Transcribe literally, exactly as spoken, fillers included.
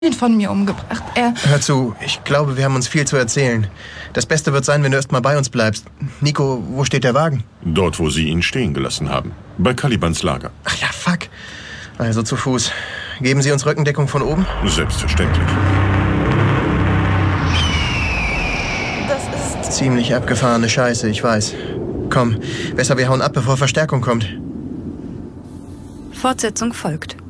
von mir umgebracht. Er... Hör zu, ich glaube, wir haben uns viel zu erzählen. Das Beste wird sein, wenn du erst mal bei uns bleibst. Nico, wo steht der Wagen? Dort, wo Sie ihn stehen gelassen haben. Bei Kalibans Lager. Ach ja, fuck. Also zu Fuß. Geben Sie uns Rückendeckung von oben? Selbstverständlich. Das ist... Ziemlich abgefahrene Scheiße, ich weiß. Komm, besser wir hauen ab, bevor Verstärkung kommt. Fortsetzung folgt.